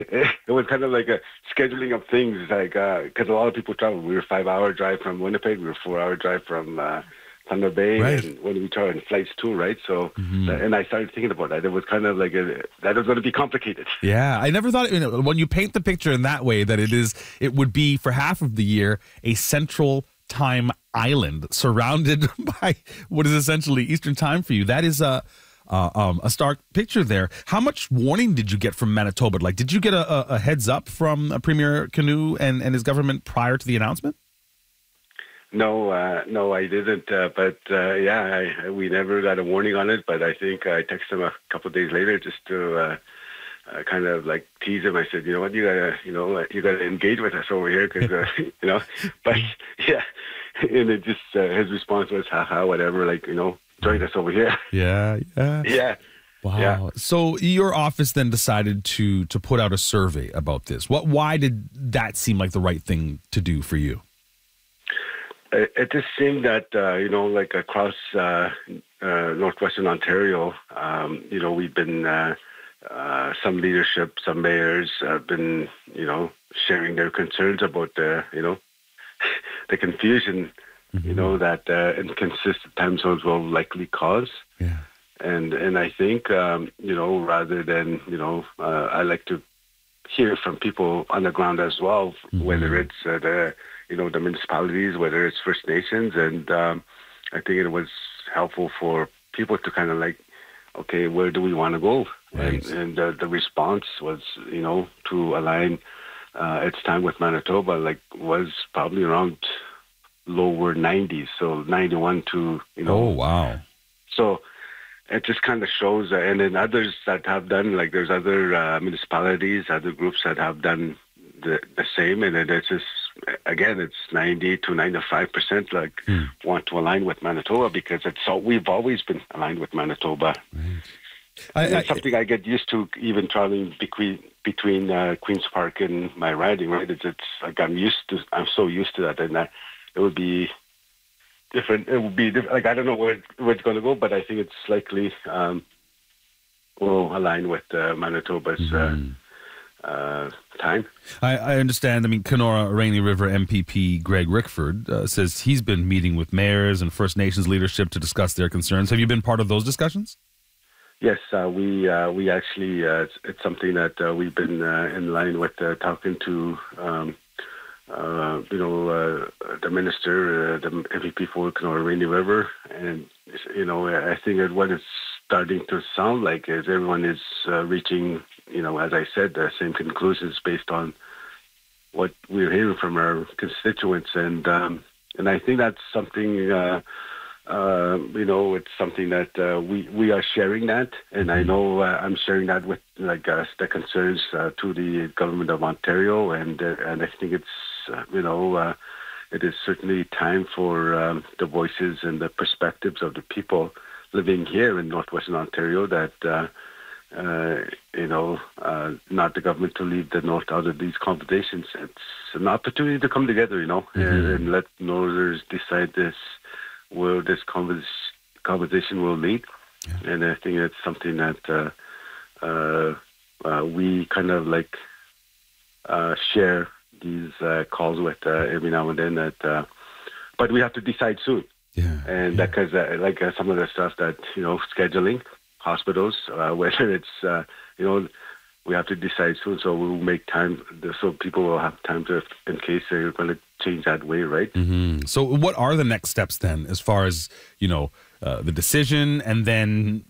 it was kind of like a scheduling of things, like because a lot of people travel. We were 5 hour drive from Winnipeg. We were 4 hour drive from Thunder Bay, Right. and when we travel in flights too, right? So, Hmm. and I started thinking about that. It was kind of like that was going to be complicated. Yeah, I never thought when you paint the picture in that way that it would be for half of the year a central time island surrounded by what is essentially Eastern time for you. That is a stark picture there. How much warning did you get from Manitoba? Like, did you get a heads up from Premier Canoe and his government prior to the announcement? No, I didn't. But yeah, we never got a warning on it. But I think I texted him a couple of days later just to kind of like tease him. I said, you know what, you gotta engage with us over here, because But yeah, and it just his response was, haha, whatever, like join us over here. Yeah, yeah. Yeah, Wow. yeah. So your office then decided to put out a survey about this. Why did that seem like the right thing to do for you? It just seemed that like across northwestern Ontario, we've been some leadership, some mayors have been sharing their concerns about the confusion that inconsistent time zones will likely cause. Yeah. And I think rather than I like to hear from people on the ground as well, whether it's the municipalities, whether it's First Nations, and I think it was helpful for people to kind of like, okay, where do we want to go? Right. And the response was, to align its time with Manitoba, was probably around lower 90s, so 91 to Oh, wow. So it just kind of shows, and then others that have done, like there's other municipalities, other groups that have done the same, and then it's just, again, it's 90 to 95% want to align with Manitoba, because we've always been aligned with Manitoba. And it's something I get used to, even traveling between Queen's Park and my riding, right? It's like I'm so used to that, and it would be different. It would be different. Like, I don't know where it's going to go, but I think it's likely will align with Manitoba's time. I understand. I mean, Kenora Rainy River MPP Greg Rickford says he's been meeting with mayors and First Nations leadership to discuss their concerns. Have you been part of those discussions? Yes, we actually it's something that we've been in line with, talking to the minister, the MVP for Kenora Rainy River, and I think what it's starting to sound like is everyone is reaching, as I said, the same conclusions based on what we're hearing from our constituents, and I think that's something. It's something that we are sharing that, and I know I'm sharing that with the concerns to the government of Ontario, and I think it's it is certainly time for the voices and the perspectives of the people living here in northwestern Ontario that not the government to leave the North out of these conversations. It's an opportunity to come together, and let Northerners decide where this conversation will lead. Yeah. And I think it's something that we kind of share these calls with every now and then. But we have to decide soon. Yeah. And because some of the stuff that scheduling hospitals, whether it's we have to decide soon. So we'll make time so people will have time to, in case they're going to change that way, right? Mm-hmm. So what are the next steps then, as far as the decision, and then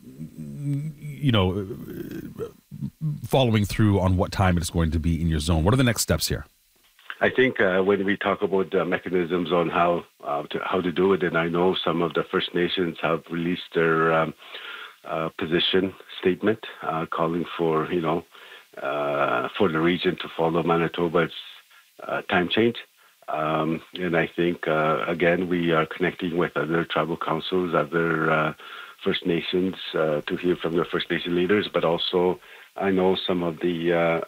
following through on what time it's going to be in your zone? What are the next steps here? I think when we talk about mechanisms on how to do it, and I know some of the First Nations have released their position statement calling for the region to follow Manitoba's time change. And I think, again, we are connecting with other tribal councils, other First Nations to hear from their First Nation leaders, but also I know some of the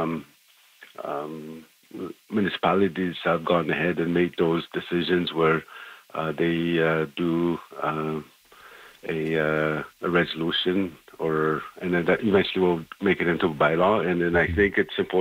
municipalities have gone ahead and made those decisions where they do a resolution and then that eventually will make it into a bylaw. And then I think it's important